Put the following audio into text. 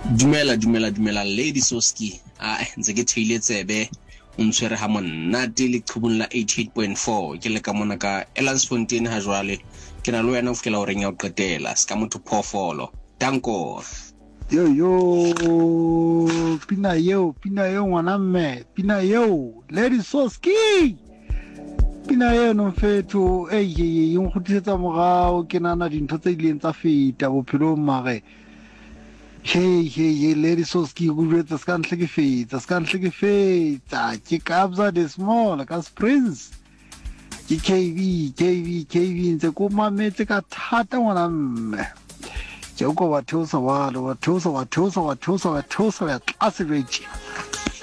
Dumela Lady Soski. Ntse ke theile tsebe o ntshwere ha monate le qhubung la 88.4 ke le ka mona ka Elandsfontein ha jwale ke na le wena o fihlela o reng ya o qetela ska motho phofolo. Danko. Yo pina yo ngwana mme pina yo Lady Soski pina yo no fetho ye yung khutisetsa morao ke nana dintho tse ileng tsa feta bophelo mare hey Lady Soski go botsa ska ntle ke feta ke kabza the small ka Prince ke KV ntse ko mametse ka thata ngwana mme Joko wa thusa wa thusa ya classic